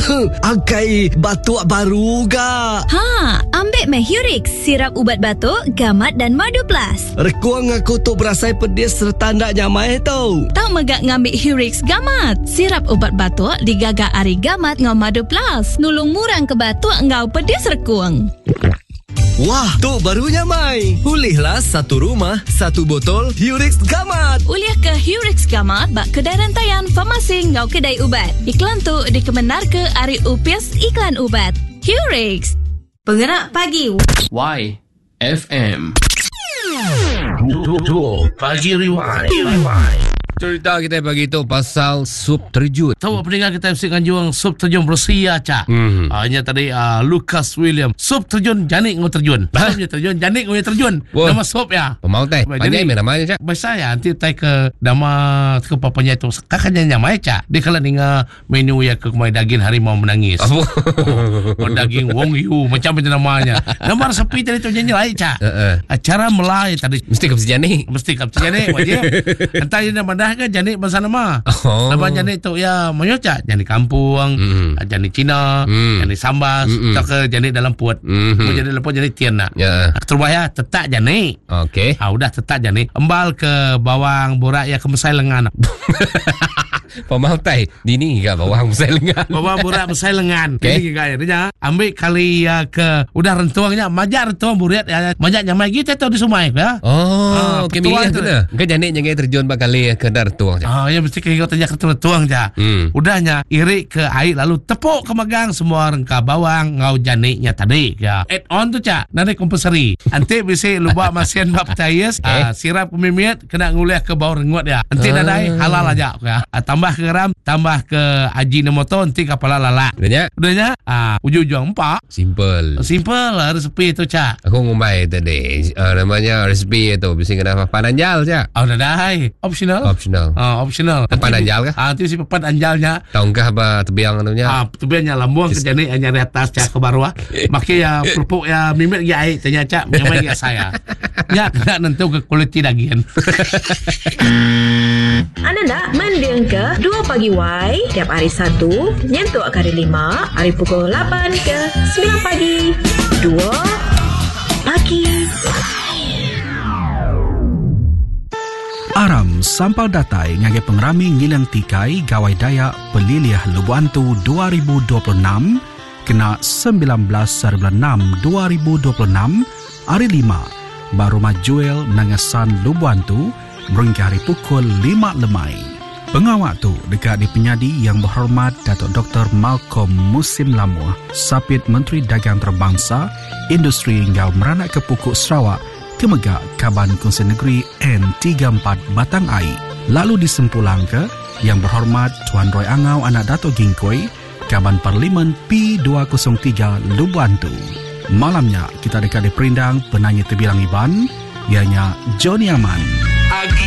Angkai batuk baru ga. Ambil Hurix, sirap ubat batuk, gamat dan madu plus. Rekuang aku tu berasai pedis serta ndak nyamai tau. Tak megak ngambil Hurix gamat. Sirap ubat batuk digagak ari gamat ngau madu plus. Nulung murang ke batuk ngau pedis rekuang. Wah, tu barunya Mai. Pulihlah satu rumah, satu botol Hurix Gamat. Uliah ke Hurix Gamat bak kedai rantaian farmasi ngau kedai ubat. Iklan tu dikebenar ke Ari Upias Iklan Ubat. Hurix. Penggerak pagi. YFM. Pagi Rewind. Cerita kita pagi tu pasal sup terjun. Tahu pendengar kita mesti juang sup terjun Rusia Cak. Hanya tadi Lucas William. Sup terjun Janik ngau terjun. Supnya terjun Janik ngau terjun. Nama sup ya. Pemau teh. Panjang namanya Cak. Biasa ya nanti tai ke nama ke papanya itu kakaknya nyamai Cak. Dia kalau ninga menu ya ke kumai daging harimau menangis. Daging Wong Yu macam itu namanya. Nama sepi tadi tu nyanyi lain Cak. Acara Melai tadi Mesti kapsi Janik. Mesti kapsi Janik wajib. Entah ini nama kan janik bahasa nama. Nama janik tu ya menyocak janik kampung, janik Cina, janik sambas, atau ke janik dalam puat. Janik dalam puat janik tian nak. Terus ya tetak janik. Okey. Udah tetak janik. Embal ke bawang borak ya ke mesai lengan. Pemau teh. Dini ke bawang mesai lengan. Bawang borak mesai lengan. Okey. Ini kayaknya ambil kali ya ke udah rentuangnya majak rentuang buriat ya majak nyamai kita tu di Sumai ya. Okey milih tu dah. Ke janik jangan terjun bakali ke tuang je. Ya mesti ke tanya ke tuang je. Udahnya irik ke air lalu tepuk ke magang semua rengka bawang ngau janiknya tadi ya. Add on tu Cak. Nanti kompensari. Nanti bisa lupa masian bab tayes sirap kumimit kena nguliah ke bawang rengut ya. Nanti nadai halal aja ya. Tambah ke garam, tambah ke ajinomoto nanti kapala lala. Udahnya ujung-ujung empat. Simple lah resepi tu Cak. Aku ngumbai tadi namanya resepi itu bisa kena papan anjal Cak. Udah dah. Optional. Optional. Papan anjal kah? Itu si papan anjalnya. Tahukah apa tebiang anunya? Tebiangnya lambung ke janik hanya di atas Cak ke bawah. Maka ya pelupuk ya mimit ya air tanya Cak nyamai ya saya. Ya kena nentu ke kualiti daging. Anda nak mendengar ke 2 Pagi Y tiap hari Sabtu nyentuh ke hari 5 hari pukul 8 ke 9 pagi 2 Pagi. Aram sampal datai ngage pengrami ngilang tikai gawai daya peliliah Lubantu 2026 kena 19/6/2026 hari 5 baru majuel nangasan Lubantu berhingga hari pukul 5 lemai. Pengawak tu dekat di penyadi yang berhormat Datuk Dr. Malcolm Musim Lamuh, Sapit Menteri Dagang Terbangsa, Industri hingga meranak ke Pukuk Sarawak, Kemegak Kaban Kongsi Negeri N34 Batang Ai. Lalu disempulang ke yang berhormat Tuan Roy Angau Anak Dato' Gingkoi, Kaban Parlimen P203 Lubantu. Malamnya kita dekat di perindang penanya terbilang Iban, ianya Johnny Aman.